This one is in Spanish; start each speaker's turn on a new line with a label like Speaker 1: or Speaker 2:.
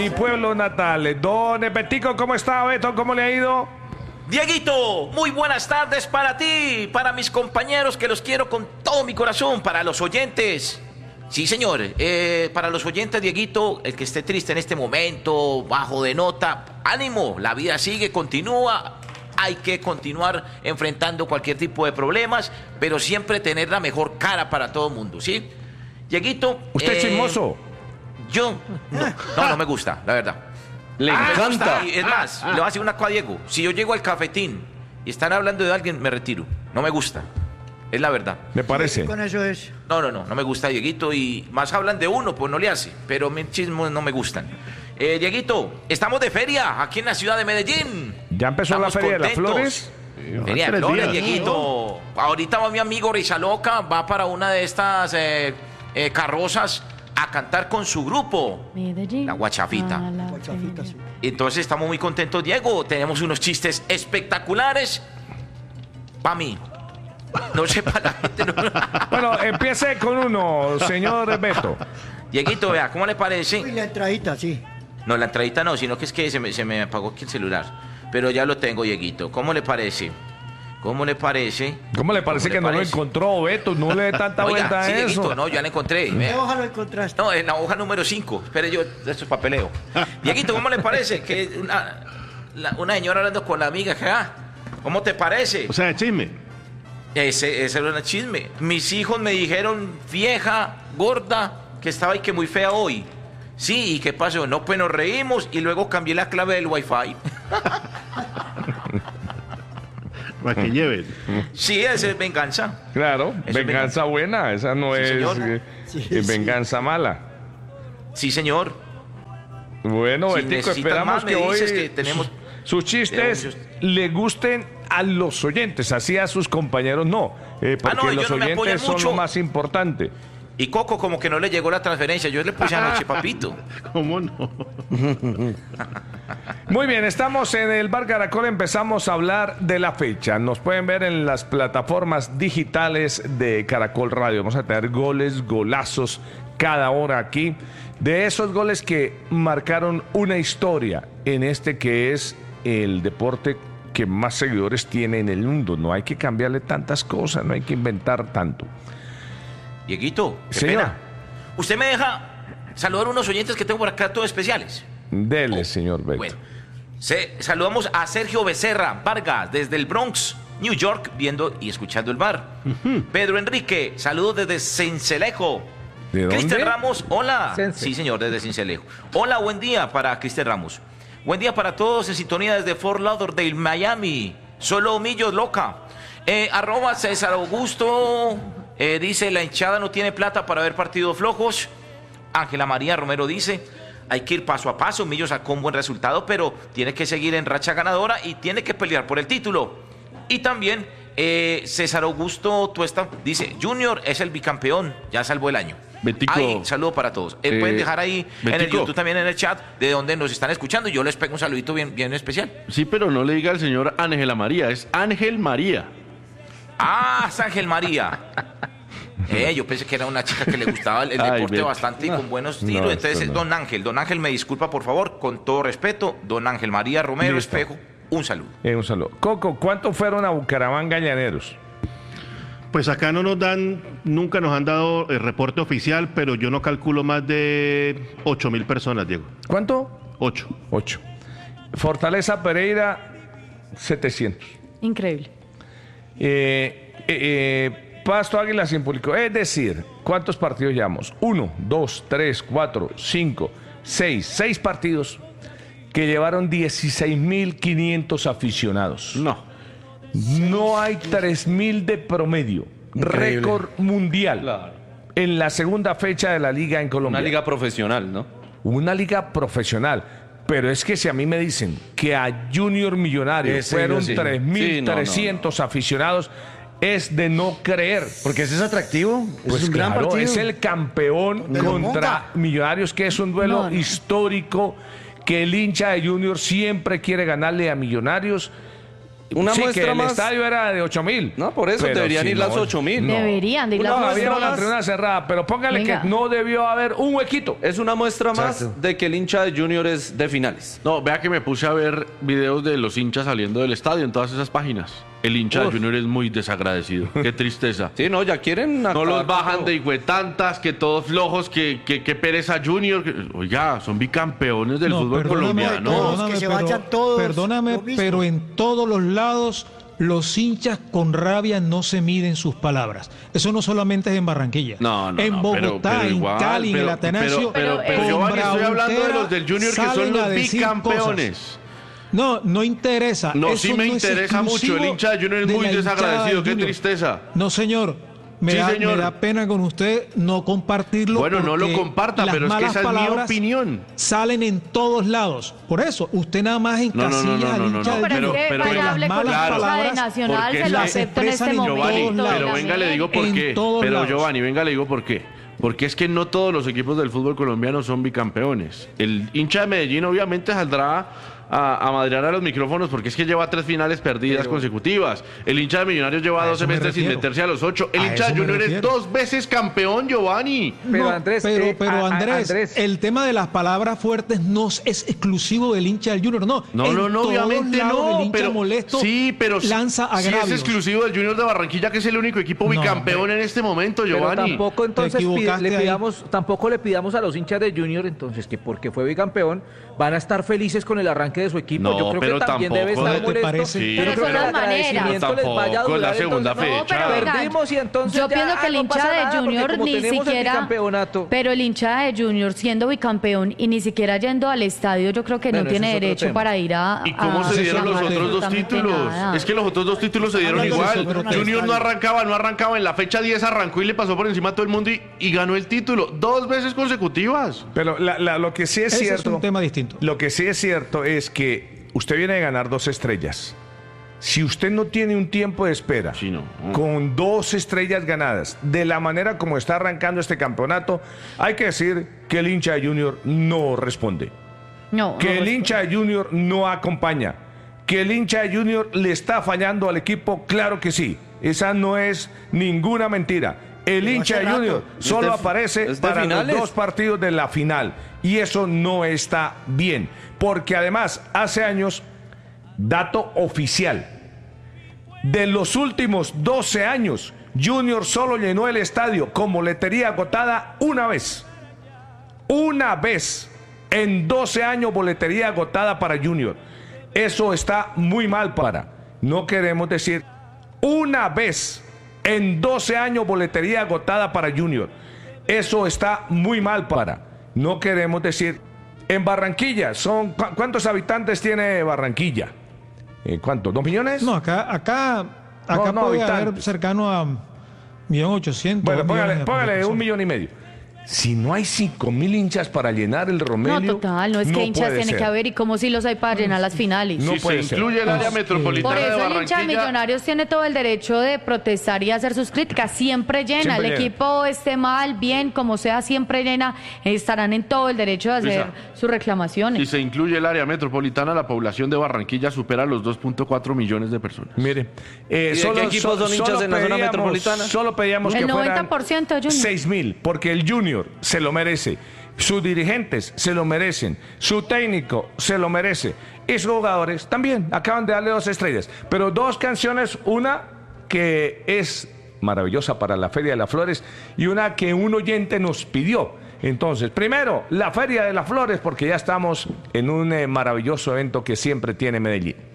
Speaker 1: Mi pueblo natal. Don Betico, ¿cómo está, Beto? ¿Cómo le ha ido?
Speaker 2: Dieguito, muy buenas tardes para ti, para mis compañeros que los quiero con todo mi corazón, para los oyentes. Sí, señor, para los oyentes, Dieguito, el que esté triste en este momento, bajo de nota, ánimo, la vida sigue, continúa. Hay que continuar enfrentando cualquier tipo de problemas, pero siempre tener la mejor cara para todo el mundo, ¿sí? Dieguito...
Speaker 1: ¿Usted es chismoso?
Speaker 2: Yo, no me gusta, la verdad.
Speaker 3: Le encanta.
Speaker 2: Es más, le voy a decir una cosa a Diego. Si yo llego al cafetín y están hablando de alguien, me retiro. No me gusta. Es la verdad.
Speaker 1: Me parece.
Speaker 4: Con eso es.
Speaker 2: No me gusta, Dieguito. Y más hablan de uno, pues no le hace. Pero mis chismos no me gustan. Dieguito, estamos de feria aquí en la ciudad de Medellín.
Speaker 1: ¿Ya empezó
Speaker 2: Estamos
Speaker 1: la Feria de las
Speaker 2: contentos.
Speaker 1: Flores?
Speaker 2: Feria de Flores, Dieguito. Ahorita va mi amigo Risa Loca, va para una de estas carrozas a cantar con su grupo, la Guachafita.
Speaker 4: Guachafita, sí.
Speaker 2: Entonces estamos muy contentos, Diego. Tenemos unos chistes espectaculares. Para mí. No sé para la gente. No.
Speaker 1: Bueno, empiece con uno, señor Beto.
Speaker 2: Dieguito, vea, ¿cómo le
Speaker 4: Y
Speaker 2: parece?
Speaker 4: la entradita, sí.
Speaker 2: No, la entradita no, sino que es que se me apagó aquí el celular. Pero ya lo tengo, Dieguito. ¿Cómo le parece? ¿Cómo le parece?
Speaker 1: ¿Cómo le parece que no lo encontró, Beto? No le dé tanta
Speaker 2: Oiga,
Speaker 1: vuelta a
Speaker 2: sí,
Speaker 1: eso.
Speaker 2: Dieguito, no, ya la encontré.
Speaker 4: ¿Qué
Speaker 2: Vea.
Speaker 4: hoja lo encontraste?
Speaker 2: No, en la hoja número 5. Espere yo, esto es papeleo. Dieguito, ¿cómo le parece? Que una señora hablando con la amiga, que, ¿cómo te parece?
Speaker 3: O sea, chisme.
Speaker 2: Ese era un chisme. Mis hijos me dijeron, vieja, gorda, que estaba y que muy fea hoy. Sí, ¿y qué pasó? No, pues nos reímos y luego cambié la clave del wifi.
Speaker 3: Para que lleven.
Speaker 2: Sí, esa es venganza.
Speaker 1: Claro,
Speaker 2: Eso es
Speaker 1: venganza buena. Esa no
Speaker 2: Sí,
Speaker 1: es
Speaker 2: señor.
Speaker 4: Sí,
Speaker 1: venganza mala.
Speaker 2: Sí, señor.
Speaker 1: Bueno,
Speaker 2: Si
Speaker 1: Betico,
Speaker 2: necesitas
Speaker 1: esperamos
Speaker 2: más, me
Speaker 1: que hoy
Speaker 2: dices que tenemos-
Speaker 1: sus chistes le gusten a los oyentes, así a sus compañeros no, porque
Speaker 2: no, ellos
Speaker 1: los
Speaker 2: no me apoyan
Speaker 1: oyentes son
Speaker 2: mucho.
Speaker 1: lo más importante.
Speaker 2: Y Coco como que no le llegó la transferencia. Yo le puse anoche, papito.
Speaker 3: ¿Cómo no?
Speaker 1: Muy bien, estamos en el Bar Caracol, empezamos a hablar de la fecha. Nos pueden ver en las plataformas digitales de Caracol Radio. Vamos a tener goles, golazos cada hora aquí. De esos goles que marcaron una historia en este que es el deporte que más seguidores tiene en el mundo. No hay que cambiarle tantas cosas, no hay que inventar tanto.
Speaker 2: Dieguito, qué
Speaker 1: Señor.
Speaker 2: pena. ¿Usted me deja saludar a unos oyentes que tengo por acá todos especiales?
Speaker 1: Dele, señor Beto.
Speaker 2: Bueno, saludamos a Sergio Becerra Vargas desde el Bronx, New York, viendo y escuchando el bar. Pedro Enrique, saludos desde Cincelejo.
Speaker 1: ¿De dónde?
Speaker 2: Cristian Ramos, hola.
Speaker 1: Cense.
Speaker 2: Sí, señor, desde Cincelejo. Hola, buen día para Cristian Ramos. Buen día para todos en sintonía desde Fort Lauderdale, Miami. Solo Millos Loca. @ César Augusto dice, la hinchada no tiene plata para ver partidos flojos. Ángela María Romero dice, hay que ir paso a paso. Millo sacó un buen resultado, pero tiene que seguir en racha ganadora y tiene que pelear por el título. Y también César Augusto Tuesta dice, Junior es el bicampeón, ya salvó el año.
Speaker 3: Betico,
Speaker 2: Ahí, saludo para todos. Pueden dejar ahí en el
Speaker 3: Betico.
Speaker 2: YouTube también en el chat de donde nos están escuchando y yo les pego un saludito bien, bien especial.
Speaker 3: Sí, pero no le diga al señor Ángela María, es Ángel María.
Speaker 2: Es Ángel María. Yo pensé que era una chica que le gustaba el
Speaker 3: Ay,
Speaker 2: deporte
Speaker 3: Beto.
Speaker 2: bastante y con buenos tiros.
Speaker 1: No,
Speaker 2: Entonces,
Speaker 1: esto no.
Speaker 2: Don Ángel me disculpa por favor, con todo respeto. Don Ángel María Romero
Speaker 1: Listo.
Speaker 2: Espejo, un saludo.
Speaker 1: Un saludo. Coco, ¿cuántos fueron a Bucaramanga Llaneros?
Speaker 3: Pues acá no nos dan, nunca nos han dado el reporte oficial, pero yo no calculo más de 8.000 personas, Diego.
Speaker 1: ¿Cuánto?
Speaker 3: 8.
Speaker 1: 8. Fortaleza Pereira, 700.
Speaker 5: Increíble.
Speaker 1: Pasto Águila sin público. Es decir, ¿cuántos partidos llevamos? 1, 2, 3, 4, 5, 6. 6 partidos que llevaron 16.500 aficionados. No hay 3.000 de promedio.
Speaker 6: Increíble.
Speaker 1: Récord mundial.
Speaker 6: Claro.
Speaker 1: En la segunda fecha de la liga en Colombia.
Speaker 6: Una liga profesional, ¿no?
Speaker 1: Una liga profesional. Pero es que si a mí me dicen que a Junior Millonarios
Speaker 6: Ese
Speaker 1: fueron
Speaker 6: sí.
Speaker 1: 3.300 aficionados, es de no creer.
Speaker 4: Porque ese es atractivo.
Speaker 1: Pues
Speaker 4: es un gran
Speaker 1: claro,
Speaker 4: partido.
Speaker 1: es el campeón
Speaker 4: Te lo
Speaker 1: contra
Speaker 4: monta.
Speaker 1: Millonarios, que es un duelo
Speaker 5: No.
Speaker 1: histórico, que el hincha de Junior siempre quiere ganarle a Millonarios.
Speaker 5: Una
Speaker 1: sí,
Speaker 5: muestra
Speaker 1: que el
Speaker 5: más.
Speaker 1: estadio era de 8.000.
Speaker 5: No, por eso
Speaker 1: Pero
Speaker 5: deberían
Speaker 1: si
Speaker 5: ir
Speaker 1: no,
Speaker 5: las 8.000.
Speaker 6: Deberían de ir las
Speaker 1: No, había
Speaker 6: muestras
Speaker 1: una
Speaker 6: más.
Speaker 1: tribuna cerrada, pero póngale
Speaker 6: Venga.
Speaker 1: que no debió haber un huequito.
Speaker 5: Es una muestra más
Speaker 4: Exacto.
Speaker 5: de que el hincha de Junior es de finales.
Speaker 3: No, vea que me puse a ver videos de los hinchas saliendo del estadio en todas esas páginas. El hincha de Junior es muy desagradecido. Qué tristeza.
Speaker 5: Sí, no, ya quieren
Speaker 3: No
Speaker 5: acabar
Speaker 3: los
Speaker 5: con
Speaker 3: bajan
Speaker 5: todo.
Speaker 3: de hijuetantas, que todos flojos, que pereza Junior. Oiga, son bicampeones del fútbol colombiano.
Speaker 4: todos, que se vayan todos,
Speaker 7: Perdóname,
Speaker 4: lo mismo.
Speaker 7: pero en todos los lados los hinchas con rabia no se miden sus palabras. Eso no solamente es en Barranquilla.
Speaker 3: No,
Speaker 7: en
Speaker 3: no,
Speaker 7: Bogotá,
Speaker 3: pero
Speaker 7: en
Speaker 3: igual,
Speaker 7: Cali, en el
Speaker 3: pero-
Speaker 7: Atanasio,
Speaker 3: pero
Speaker 6: con
Speaker 3: Giovanni, estoy hablando de
Speaker 7: bravucera
Speaker 3: los del Junior que son
Speaker 7: salen a
Speaker 3: los
Speaker 7: decir
Speaker 3: bicampeones.
Speaker 7: No interesa.
Speaker 3: No,
Speaker 7: Eso
Speaker 3: sí me
Speaker 7: es
Speaker 3: interesa mucho.
Speaker 7: exclusivo
Speaker 3: El hincha de Junior es
Speaker 7: de
Speaker 3: muy
Speaker 7: la hinchada
Speaker 3: desagradecido.
Speaker 7: de
Speaker 3: Qué
Speaker 7: Junior.
Speaker 3: tristeza.
Speaker 7: No, señor. Me
Speaker 3: Sí,
Speaker 7: da
Speaker 3: señor.
Speaker 7: pena con usted no compartirlo.
Speaker 3: Bueno, no lo
Speaker 7: porque
Speaker 3: comparta,
Speaker 7: las
Speaker 3: pero es que
Speaker 7: malas
Speaker 3: esa es mi
Speaker 7: palabras
Speaker 3: opinión.
Speaker 7: Salen en todos lados. Por eso, usted nada más encasilla al hincha
Speaker 6: No,
Speaker 7: de
Speaker 6: pero
Speaker 7: Junior.
Speaker 6: es que
Speaker 3: pero-
Speaker 6: vaya, hable con
Speaker 7: malas
Speaker 6: la hincha de
Speaker 7: palabras,
Speaker 6: Nacional,
Speaker 3: porque
Speaker 6: se lo
Speaker 3: se
Speaker 6: acepto en este
Speaker 7: expresan en
Speaker 6: momento.
Speaker 3: Giovanni,
Speaker 6: y
Speaker 3: pero venga, le digo por
Speaker 7: En
Speaker 3: qué.
Speaker 7: todos
Speaker 3: Pero
Speaker 7: lados.
Speaker 3: Giovanni, venga, le digo por qué. Porque es que no todos los equipos del fútbol colombiano son bicampeones. El hincha de Medellín obviamente saldrá a madrear a los micrófonos porque es que lleva 3 finales perdidas consecutivas. El hincha de Millonarios lleva
Speaker 7: A
Speaker 3: 12
Speaker 7: eso me
Speaker 3: meses sin
Speaker 7: refiero.
Speaker 3: meterse a los 8. El
Speaker 7: A
Speaker 3: hincha de
Speaker 7: eso me
Speaker 3: Junior es
Speaker 7: refiero.
Speaker 3: 2 veces campeón, Giovanni.
Speaker 8: Pero
Speaker 7: No,
Speaker 8: Andrés,
Speaker 7: pero Andrés,
Speaker 8: Andrés.
Speaker 7: el tema de las palabras fuertes no es exclusivo del hincha del Junior, no.
Speaker 3: No,
Speaker 7: En
Speaker 3: no,
Speaker 7: todos
Speaker 3: obviamente
Speaker 7: lados
Speaker 3: no.
Speaker 7: El hincha
Speaker 3: Pero
Speaker 7: molesto
Speaker 3: sí, pero
Speaker 7: lanza
Speaker 3: sí
Speaker 7: agravios.
Speaker 3: es exclusivo del Junior de Barranquilla, que es el único equipo
Speaker 7: No,
Speaker 3: bicampeón en este momento,
Speaker 8: Pero
Speaker 3: Giovanni.
Speaker 8: tampoco entonces
Speaker 7: equivocaste ahí.
Speaker 8: tampoco le pidamos a los hinchas de Junior entonces que porque fue bicampeón van a estar felices con el arranque de su equipo.
Speaker 3: No,
Speaker 8: Yo creo
Speaker 3: pero
Speaker 8: que también debe
Speaker 3: tampoco-
Speaker 8: estar
Speaker 7: ¿Te
Speaker 8: molesto.
Speaker 7: parece?
Speaker 3: Sí.
Speaker 6: Pero
Speaker 8: Yo creo
Speaker 6: son
Speaker 8: que el
Speaker 6: las maneras.
Speaker 8: agradecimiento les vaya a
Speaker 3: Tampoco
Speaker 8: durar.
Speaker 3: la segunda
Speaker 8: entonces,
Speaker 6: No,
Speaker 3: fecha.
Speaker 6: pero venga,
Speaker 8: Perdimos y entonces
Speaker 6: yo
Speaker 8: ya
Speaker 6: pienso que el
Speaker 8: no
Speaker 6: hincha
Speaker 8: pasa
Speaker 6: de
Speaker 8: nada, porque
Speaker 6: Junior
Speaker 8: como
Speaker 6: ni
Speaker 8: tenemos el
Speaker 6: siquiera,
Speaker 8: bicampeonato.
Speaker 6: pero el hincha de Junior siendo bicampeón y ni siquiera yendo al estadio, yo creo que
Speaker 8: Bueno,
Speaker 6: no
Speaker 8: ese
Speaker 6: tiene
Speaker 8: es otro
Speaker 6: derecho
Speaker 8: tema.
Speaker 6: para ir a.
Speaker 3: ¿Y cómo
Speaker 6: a
Speaker 3: se dieron los
Speaker 6: reclamar
Speaker 3: otros dos
Speaker 6: absolutamente
Speaker 3: títulos?
Speaker 6: nada.
Speaker 3: Es que los otros 2 títulos se dieron
Speaker 7: Hablando de
Speaker 3: igual.
Speaker 7: eso, pero
Speaker 3: Junior no arrancaba en la fecha 10, arrancó y le pasó por encima a todo el mundo y ganó el título 2 veces consecutivas.
Speaker 1: Pero lo que sí es
Speaker 7: Ese
Speaker 1: cierto.
Speaker 7: es un tema distinto.
Speaker 1: Lo que sí es cierto es que usted viene de ganar 2 estrellas. Si usted no tiene un tiempo de espera,
Speaker 3: Sí, no.
Speaker 1: con 2 estrellas ganadas, de la manera como está arrancando este campeonato, hay que decir que el hincha de Junior no responde.
Speaker 6: No,
Speaker 1: Que
Speaker 6: no,
Speaker 1: el hincha de Junior no acompaña. Que el hincha de Junior le está fallando al equipo, claro que sí. Esa no es ninguna mentira. El
Speaker 4: Pero
Speaker 1: hincha
Speaker 4: hace
Speaker 1: de Junior
Speaker 4: rato.
Speaker 1: solo
Speaker 5: Es de-
Speaker 1: aparece
Speaker 5: es de
Speaker 1: para los
Speaker 5: finales.
Speaker 1: 2 partidos de la final. Y eso no está bien. Porque además, hace años, dato oficial, de los últimos 12 años, Junior solo llenó el estadio con boletería agotada una vez. Una vez. En 12 años boletería agotada para Junior. Eso está muy mal para. No queremos decir una vez en 12 años boletería agotada para Junior. Eso está muy mal para. No queremos decir. En Barranquilla, ¿cuántos habitantes tiene Barranquilla? ¿Cuántos? ¿2 millones?
Speaker 7: No, acá
Speaker 1: No,
Speaker 7: puede haber
Speaker 1: habitantes.
Speaker 7: cercano a 1.800.000.
Speaker 1: Bueno,
Speaker 7: 2 millones de
Speaker 1: póngale
Speaker 7: personas.
Speaker 1: 1,5 millones. Si no hay 5.000 hinchas para llenar el Romelio.
Speaker 6: No, total, no es que hinchas
Speaker 1: puede
Speaker 6: tiene
Speaker 1: ser.
Speaker 6: que haber y como si los hay para llenar las finales.
Speaker 1: No
Speaker 3: si
Speaker 1: puede
Speaker 3: se
Speaker 1: ser.
Speaker 3: incluye el área
Speaker 6: Por
Speaker 3: metropolitana de
Speaker 6: eso el hincha de
Speaker 3: Barranquilla.
Speaker 6: Millonarios tiene todo el derecho de protestar y hacer sus críticas. Siempre llena.
Speaker 1: Siempre
Speaker 6: el
Speaker 1: llena.
Speaker 6: equipo esté mal, bien, como sea, siempre llena. Estarán en todo el derecho de hacer
Speaker 3: Luisa,
Speaker 6: sus reclamaciones.
Speaker 3: Si se incluye el área metropolitana, la población de Barranquilla supera los 2.4 millones de personas.
Speaker 1: Mire,
Speaker 5: de qué equipos son hinchas en la zona metropolitana?
Speaker 1: Solo pedíamos
Speaker 6: El
Speaker 1: que fueran
Speaker 6: 90% Junior.
Speaker 1: 6.000, porque el Junior se lo merece, sus dirigentes se lo merecen, su técnico se lo merece, y sus jugadores también acaban de darle 2 estrellas. Pero 2 canciones, una que es maravillosa para la Feria de las Flores y una que un oyente nos pidió. Entonces, primero, la Feria de las Flores, porque ya estamos en un maravilloso evento que siempre tiene Medellín.